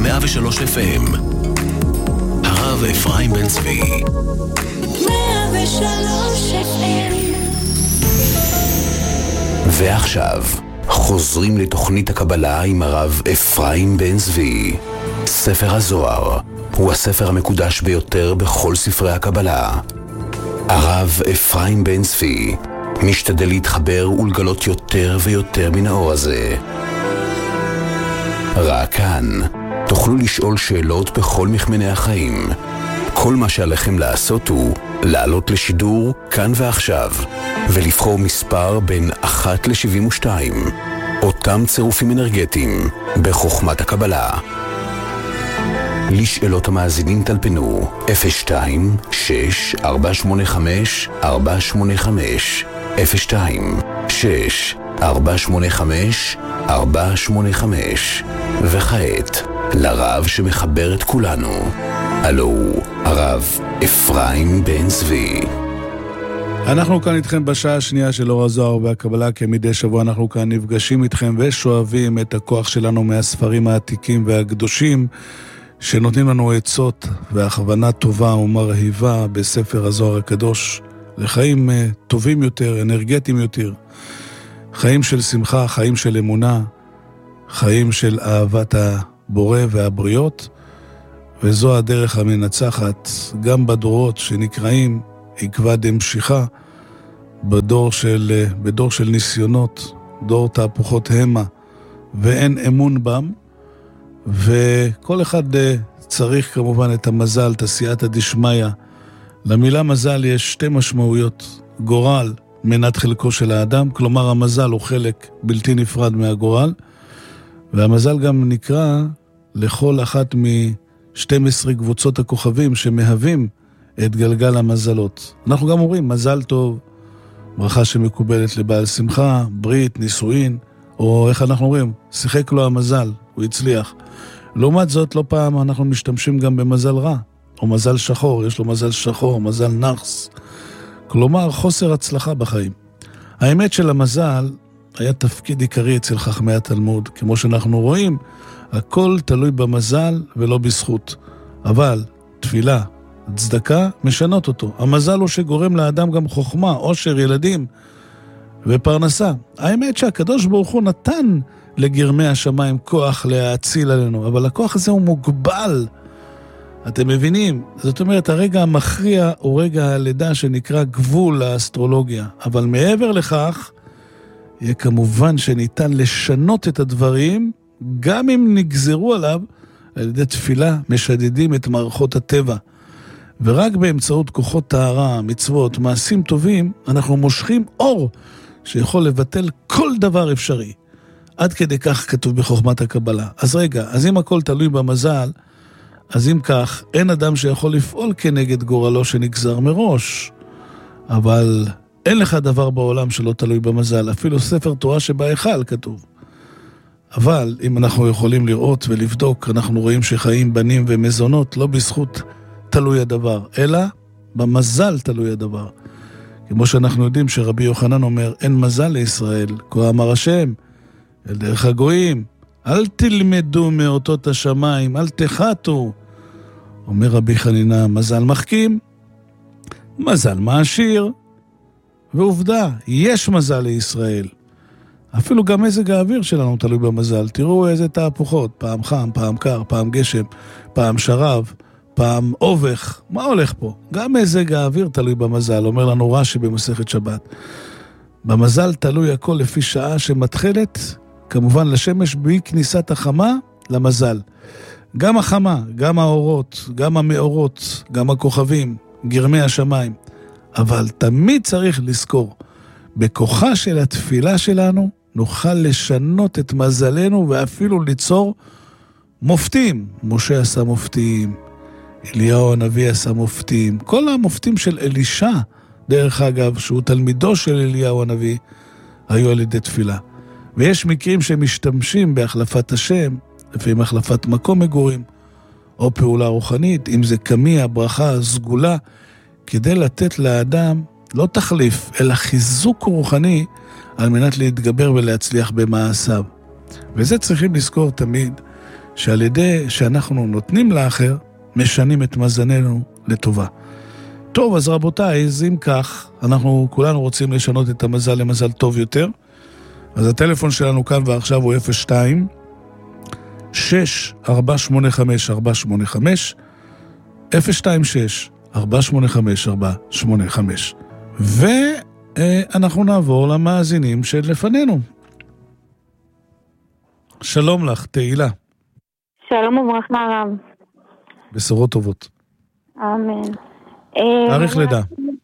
ב-103 FM. הרב אפרים בן צבי. 103 FM. ועכשיו, חוזרים לתוכנית הקבלה עם הרב אפרים בן צבי. ספר הזוהר הוא הספר המקודש ביותר בכל ספרי הקבלה. הרב אפרים בן צבי משתדל להתחבר ולגלות יותר ויותר מן האור הזה. רק כאן תוכלו לשאול שאלות בכל מכמני החיים. כל מה שעליכם לעשות הוא לעלות לשידור כאן ועכשיו ולבחור מספר בין 1 ל-72, אותם צירופים אנרגטיים בחוכמת הקבלה. לשאלות המאזינים תלפנו 02-6-485-485 02-6-485-485. וכעת לרב שמחבר את כולנו, הלו הוא הרב אפרים בן צבי. אנחנו כאן איתכם בשעה השנייה של אור הזוהר והקבלה. כמדי שבוע אנחנו כאן נפגשים איתכם ושואבים את הכוח שלנו מהספרים העתיקים והקדושים שנותנים לנו עצות והכוונה טובה ומרהיבה בספר הזוהר הקדוש לחיים טובים יותר, אנרגטיים יותר, חיים של שמחה, חיים של אמונה, חיים של אהבת הבורא והבריות. וזו הדרך המנצחת גם בדורות שנקראים עקבא דמשיחא, בדור של ניסיונות, דור תהפוכות המה ואין אמון בם. וכל אחד צריך כמובן את המזל, את הסייעתא דשמיא. למילה מזל יש 2 משמעויות: גורל, מנת חלקו של האדם, כלומר המזל הוא חלק בלתי נפרד מהגורל, והמזל גם נקרא לכל אחת מ-12 קבוצות הכוכבים שמהווים את גלגל המזלות. אנחנו גם אומרים מזל טוב, ברכה שמקובלת לבעל שמחה, ברית, נישואין, או איך אנחנו אומרים, שיחק לו המזל, הוא הצליח. לעומת זאת, לא פעם אנחנו משתמשים גם במזל רע, או מזל שחור, יש לו מזל שחור, מזל נחס. כלומר, חוסר הצלחה בחיים. האמת של המזל היה תפקיד עיקרי אצל חכמי התלמוד. כמו שאנחנו רואים, הכל תלוי במזל ולא בזכות. אבל תפילה, צדקה, משנות אותו. המזל הוא שגורם לאדם גם חוכמה, עושר, ילדים ופרנסה. האמת שהקדוש ברוך הוא נתן לגרמי השמיים כוח להציל עלינו, אבל הכוח הזה הוא מוגבל. אתם מבינים? זאת אומרת, הרגע המכריע הוא רגע הלידה שנקרא גבול האסטרולוגיה. אבל מעבר לכך, יהיה כמובן שניתן לשנות את הדברים, גם אם נגזרו עליו, על ידי תפילה משדדים את מערכות הטבע. ורק באמצעות כוחות טהרה, מצוות, מעשים טובים, אנחנו מושכים אור שיכול לבטל כל דבר אפשרי. עד כדי כך כתוב בחוכמת הקבלה. אז רגע, אז אם הכל תלוי במזל, אז אם כך, אין אדם שיכול לפעול כנגד גורלו שנגזר מראש. אבל אין לך דבר בעולם שלא תלוי במזל, אפילו ספר תורה שבהיכל כתוב. אבל אם אנחנו יכולים לראות ולבדוק, אנחנו רואים שחיים בנים ומזונות לא בזכות תלוי הדבר, אלא במזל תלוי הדבר. כמו שאנחנו יודעים שרבי יוחנן אומר, אין מזל לישראל, כה אמר השם, אל דרך הגויים, אל תלמדו מאותות השמיים, אל תחתו. אומר רבי חנינה, מזל מחכים, מזל מעשיר, ועובדה, יש מזל לישראל. אפילו גם מזג האוויר שלנו תלוי במזל. תראו איזה תהפוכות, פעם חם, פעם קר, פעם גשם, פעם שרב, פעם אובך. מה הולך פה? גם מזג האוויר תלוי במזל, אומר לנו רש"י במסכת שבת. במזל תלוי הכל לפי שעה שמתחלת, כמובן לשמש בי כניסת החמה למזל. גם החמה, גם האורות, גם המאורות, גם הכוכבים, גרמי השמיים. אבל תמיד צריך לזכור, בכוחה של התפילה שלנו נוכל לשנות את מזלנו ואפילו ליצור מופתים. משה עשה מופתים, אליהו הנביא עשה מופתים, כל המופתים של אלישע, דרך אגב, שהוא תלמידו של אליהו הנביא, היו על ידי תפילה. ויש מקרים שמשתמשים בהחלפת השם, לפעמים החלפת מקום מגורים, או פעולה רוחנית, אם זה קמיה, ברכה, סגולה, כדי לתת לאדם לא תחליף, אלא חיזוק רוחני, על מנת להתגבר ולהצליח במעשיו. וזה צריכים לזכור תמיד, שעל ידי שאנחנו נותנים לאחר, משנים את מזננו לטובה. טוב, אז רבותיי, אז אם כך, אנחנו כולנו רוצים לשנות את המזל למזל טוב יותר. אז הטלפון שלנו כאן ועכשיו הוא 02 6 485 485 026 485 485 ואנחנו נעבור למאזינים שלפנינו. שלום לך, תהילה. שלום וברכה רב. בשורות טובות. אמן. תאריך לידה.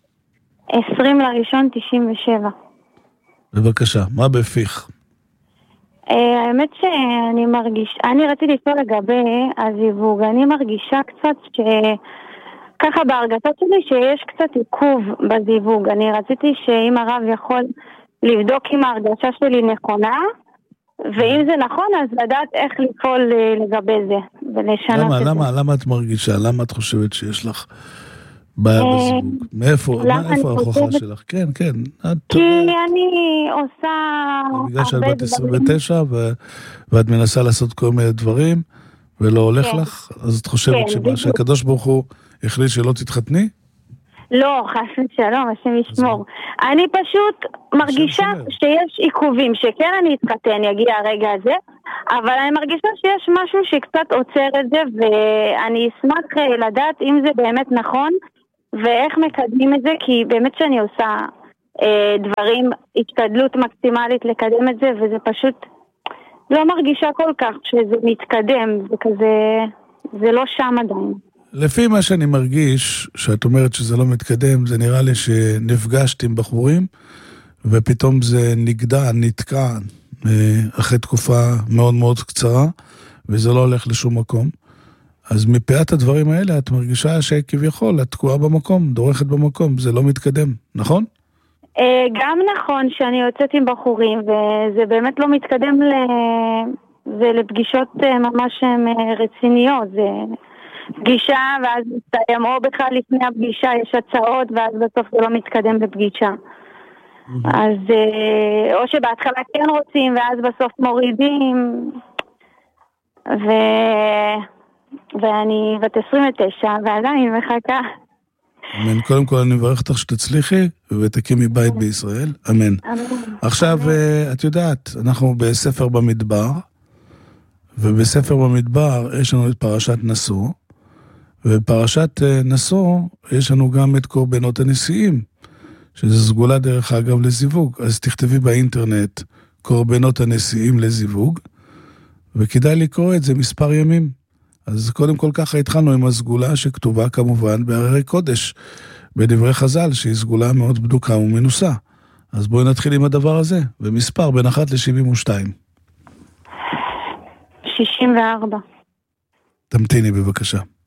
20/1/97. בבקשה, מה בפיך? האמת שאני אני רציתי לשאול לגבי הזיווג. אני מרגישה קצת ככה בהרגשה שלי שיש קצת עיכוב בזיווג. אני רציתי שאם הרב יכול לבדוק אם ההרגשה שלי נכונה, ואם זה נכון אז לדעת איך לפעול לגבי זה ולשנות את זה. למה את מרגישה? למה את חושבת שיש לך בעיה בזיווג? מאיפה ההוכחה שלך? כן. כי אני עושה בגלל שאת בת 29 ואת מנסה לעשות כל מיני דברים ולא הולך לך, אז את חושבת שהקדוש ברוך הוא החליט שלא תתחתני? לא, חס ושלום, השם ישמור. אני פשוט מרגישה שיש עיכובים, שכן אני אתחתן, יגיע הרגע הזה, אבל אני מרגישה שיש משהו שקצת עוצר את זה, ואני אשמח לדעת אם זה באמת נכון, ואיך מקדמים את זה, כי באמת שאני עושה דברים, השתדלות מקסימלית לקדם את זה, וזה פשוט לא מרגישה כל כך שזה מתקדם, זה כזה, זה לא שם עדיין. לפי מה שאני מרגיש, שאת אומרת שזה לא מתקדם, זה נראה לי שנפגשת עם בחורים, ופתאום זה נתקע אחרי תקופה מאוד מאוד קצרה, וזה לא הולך לשום מקום. אז מפאת הדברים האלה, את מרגישה שכביכול, את תקועה במקום, דורכת במקום, זה לא מתקדם, נכון? גם נכון שאני יוצאת עם בחורים, וזה באמת לא מתקדם לפגישות ממש רציניות, זה פגישה ואז מסתיים, או בכלל לפני הפגישה יש הצעות, ואז בסוף זה לא מתקדם בפגישה. אז או שבהתחלה כן רוצים, ואז בסוף מורידים, ואני בת 29, ועדיין מחכה. אמן. קודם כל אני מברך אותך שתצליחי, ותקימי בית בישראל. אמן. עכשיו, את יודעת, אנחנו בספר במדבר, ובספר במדבר יש לנו את פרשת נשוא, ובפרשת נשוא יש לנו גם את קורבנות הנשיאים, שזה סגולה דרך אגב לזיווג. אז תכתבי באינטרנט קורבנות הנשיאים לזיווג, וכדאי לקרוא את זה מספר ימים. אז קודם כל ככה התחלנו עם הסגולה שכתובה כמובן בהררי קודש, בדברי חז"ל, שהיא סגולה מאוד בדוקה ומנוסה. אז בואי נתחיל עם הדבר הזה, ומספר בין 1 ל-72. 64. תמתיני בבקשה.